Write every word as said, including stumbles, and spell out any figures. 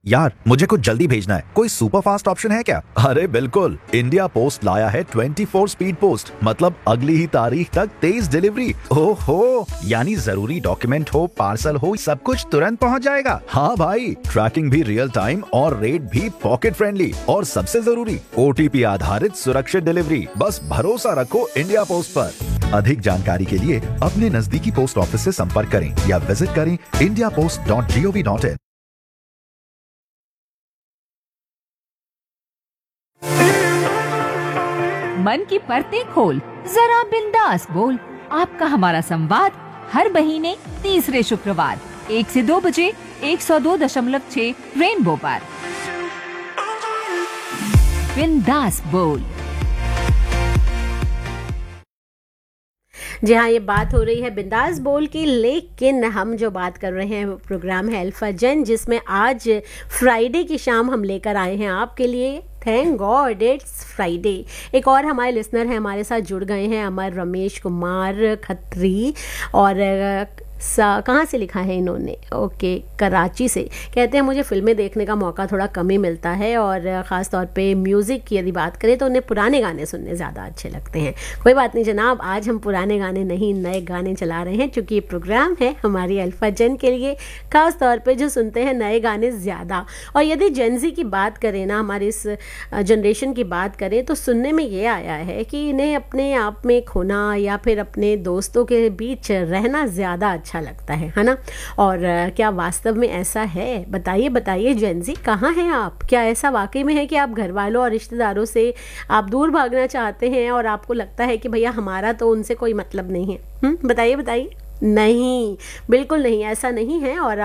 यार मुझे कुछ जल्दी भेजना है, कोई सुपर फास्ट ऑप्शन है क्या? अरे बिल्कुल, इंडिया पोस्ट लाया है चौबीस स्पीड पोस्ट, मतलब अगली ही तारीख तक तेज डिलीवरी। ओहो, यानी जरूरी डॉक्यूमेंट हो, पार्सल हो, सब कुछ तुरंत पहुंच जाएगा। हाँ भाई, ट्रैकिंग भी रियल टाइम और रेट भी पॉकेट फ्रेंडली, और सबसे जरूरी ओटीपी आधारित सुरक्षित डिलीवरी। बस भरोसा रखो इंडिया पोस्ट पर। अधिक जानकारी के लिए अपने नजदीकी पोस्ट ऑफिस से संपर्क करें या विजिट करें India post dot G O V dot in. मन की परतें खोल, जरा बिंदास बोल। आपका हमारा संवाद हर महीने तीसरे शुक्रवार एक से दो बजे एक सौ दो दशमलव छह रेनबो पर। बिंदास बोल। जी हाँ, ये बात हो रही है बिंदास बोल की, लेकिन हम जो बात कर रहे हैं प्रोग्राम है अल्फा जन, जिसमें आज फ्राइडे की शाम हम लेकर आए हैं आपके लिए। Thank God it's Friday. एक और हमारे लिसनर हैं, हमारे साथ जुड़ गए हैं, अमर रमेश कुमार खत्री। और कहाँ से लिखा है इन्होंने? ओके, कराची से। कहते हैं मुझे फिल्में देखने का मौका थोड़ा कम ही मिलता है, और ख़ास तौर पे म्यूज़िक की यदि बात करें तो उन्हें पुराने गाने सुनने ज़्यादा अच्छे लगते हैं। कोई बात नहीं जनाब, आज हम पुराने गाने नहीं नए गाने चला रहे हैं, क्योंकि ये प्रोग्राम है हमारी अल्फा जन के लिए, ख़ास तौर पर जो सुनते हैं नए गाने ज़्यादा। और यदि जेनज़ी की बात करें ना, हमारी इस जनरेशन की बात करें, तो सुनने में ये आया है कि इन्हें अपने आप में खोना या फिर अपने दोस्तों के बीच रहना ज़्यादा अच्छा लगता है है ना। और क्या वास्तव में ऐसा है? बताइए बताइए जेनज़ी, कहाँ हैं आप? क्या ऐसा वाकई में है कि आप घर वालों और रिश्तेदारों से आप दूर भागना चाहते हैं और आपको लगता है कि भैया हमारा तो उनसे कोई मतलब नहीं है? हम्म बताइए बताइए। नहीं, बिल्कुल नहीं, ऐसा नहीं है। और